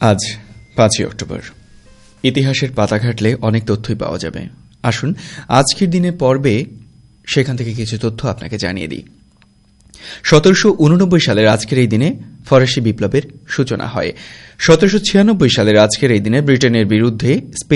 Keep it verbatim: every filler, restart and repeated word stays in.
আজ পাঁচই অক্টোবর। ইতিহাসের পাতা ঘাটলে অনেক তথ্যই পাওয়া যাবে। আসুন আজকের দিনের পর্বে সেখান থেকে কিছু তথ্য আপনাকে জানিয়ে দিই। সতেরোশো উননব্বই সালের আজকের এই দিনে ফরাসি বিপ্লবের সূচনা হয়। সতেরোশো ছিয়ানব্বই সালের আজকের এই দিনে ব্রিটেনের বিরুদ্ধে